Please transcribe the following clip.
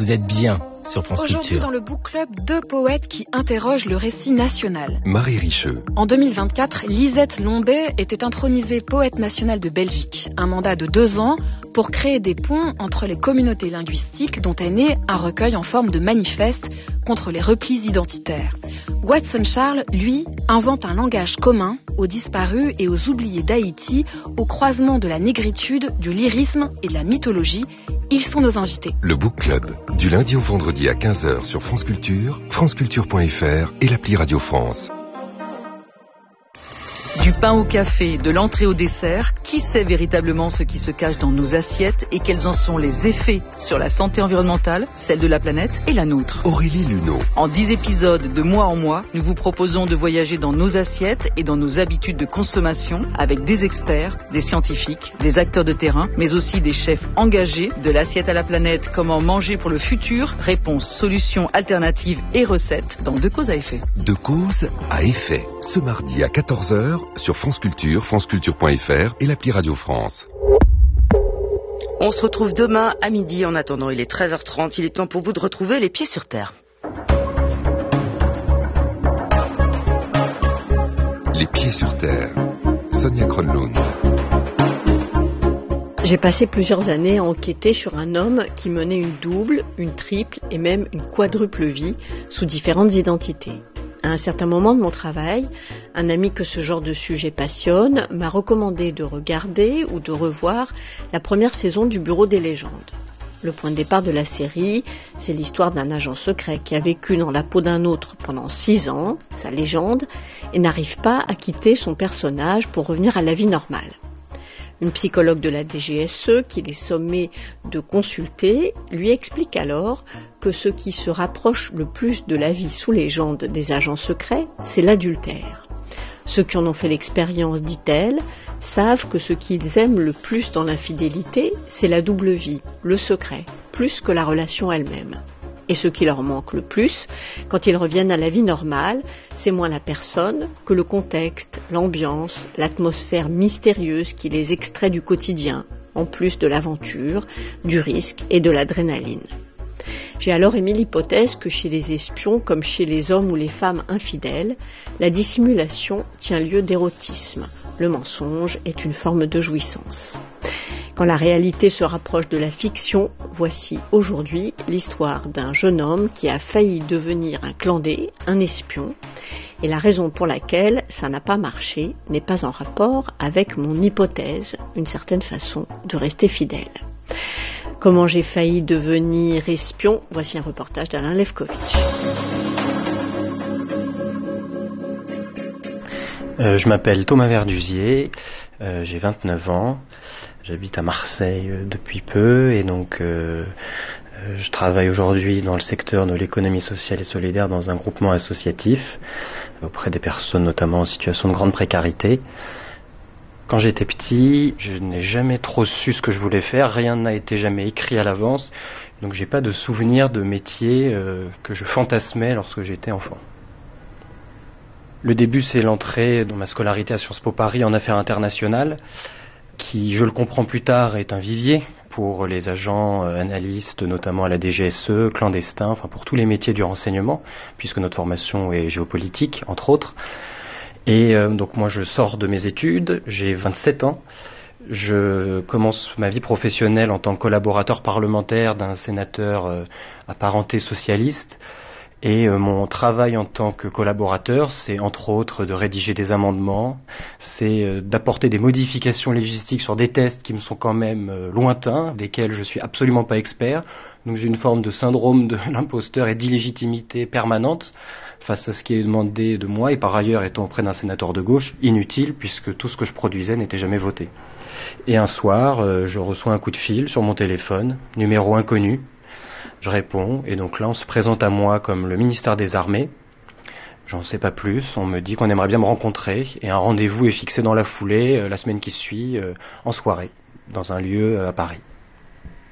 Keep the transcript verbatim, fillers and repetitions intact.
vous êtes bien sur France Aujourd'hui, Culture. dans le Book Club, deux poètes qui interrogent le récit national. Marie Richeux. En deux mille vingt-quatre, Lisette Lombet était intronisée poète nationale de Belgique. Un mandat de deux ans pour créer des ponts entre les communautés linguistiques dont est né un recueil en forme de manifeste contre les replis identitaires. Watson Charles, lui, invente un langage commun aux disparus et aux oubliés d'Haïti, au croisement de la négritude, du lyrisme et de la mythologie. Ils sont nos invités. Le Book Club, du lundi au vendredi à quinze heures sur France Culture, franceculture point f r et l'appli Radio France. Du pain au café, de l'entrée au dessert, qui sait véritablement ce qui se cache dans nos assiettes et quels en sont les effets sur la santé environnementale, celle de la planète et la nôtre. Aurélie Luneau. En dix épisodes de mois en mois, nous vous proposons de voyager dans nos assiettes et dans nos habitudes de consommation avec des experts, des scientifiques, des acteurs de terrain, mais aussi des chefs engagés. De l'assiette à la planète, comment manger pour le futur, réponses, solutions, alternatives et recettes dans Deux causes à effet. De cause à effet. Ce mardi à quatorze heures sur France Culture, franceculture point f r et l'appli Radio France. On se retrouve demain à midi. En attendant, il est treize heures trente. Il est temps pour vous de retrouver les pieds sur terre. Les pieds sur terre. Sonia Kronlund. J'ai passé plusieurs années à enquêter sur un homme qui menait une double, une triple et même une quadruple vie sous différentes identités. À un certain moment de mon travail, un ami que ce genre de sujet passionne m'a recommandé de regarder ou de revoir la première saison du Bureau des légendes. Le point de départ de la série, c'est l'histoire d'un agent secret qui a vécu dans la peau d'un autre pendant six ans, sa légende, et n'arrive pas à quitter son personnage pour revenir à la vie normale. Une psychologue de la D G S E, qu'il est sommé de consulter, lui explique alors que ce qui se rapproche le plus de la vie sous légende des agents secrets, c'est l'adultère. Ceux qui en ont fait l'expérience, dit-elle, savent que ce qu'ils aiment le plus dans l'infidélité, c'est la double vie, le secret, plus que la relation elle-même. Et ce qui leur manque le plus, quand ils reviennent à la vie normale, c'est moins la personne que le contexte, l'ambiance, l'atmosphère mystérieuse qui les extrait du quotidien, en plus de l'aventure, du risque et de l'adrénaline. J'ai alors émis l'hypothèse que chez les espions, comme chez les hommes ou les femmes infidèles, la dissimulation tient lieu d'érotisme. Le mensonge est une forme de jouissance. Quand la réalité se rapproche de la fiction, voici aujourd'hui l'histoire d'un jeune homme qui a failli devenir un clandé, un espion, et la raison pour laquelle ça n'a pas marché n'est pas en rapport avec mon hypothèse, une certaine façon de rester fidèle. Comment j'ai failli devenir espion, voici un reportage d'Alain Lefkovitch. Euh, je m'appelle Thomas Verdusier, euh, j'ai vingt-neuf ans, j'habite à Marseille euh, depuis peu et donc euh, euh, je travaille aujourd'hui dans le secteur de l'économie sociale et solidaire dans un groupement associatif auprès des personnes notamment en situation de grande précarité. Quand j'étais petit, je n'ai jamais trop su ce que je voulais faire, rien n'a été jamais écrit à l'avance, donc j'ai pas de souvenir de métier euh, que je fantasmais lorsque j'étais enfant. Le début, c'est l'entrée dans ma scolarité à Sciences Po Paris en affaires internationales, qui, je le comprends plus tard, est un vivier pour les agents euh, analystes, notamment à la D G S E, clandestins, enfin pour tous les métiers du renseignement, puisque notre formation est géopolitique, entre autres. Et euh, donc moi, je sors de mes études, j'ai vingt-sept ans, je commence ma vie professionnelle en tant que collaborateur parlementaire d'un sénateur euh, apparenté socialiste. Et euh, mon travail en tant que collaborateur, c'est entre autres de rédiger des amendements, c'est euh, d'apporter des modifications légistiques sur des tests qui me sont quand même euh, lointains, desquels je suis absolument pas expert. Donc j'ai une forme de syndrome de l'imposteur et d'illégitimité permanente face à ce qui est demandé de moi, et par ailleurs étant auprès d'un sénateur de gauche, inutile puisque tout ce que je produisais n'était jamais voté. Et un soir, euh, je reçois un coup de fil sur mon téléphone, numéro inconnu. Je réponds, et donc là on se présente à moi comme le ministère des Armées. J'en sais pas plus, on me dit qu'on aimerait bien me rencontrer, et un rendez-vous est fixé dans la foulée, euh, la semaine qui suit, euh, en soirée, dans un lieu euh, à Paris.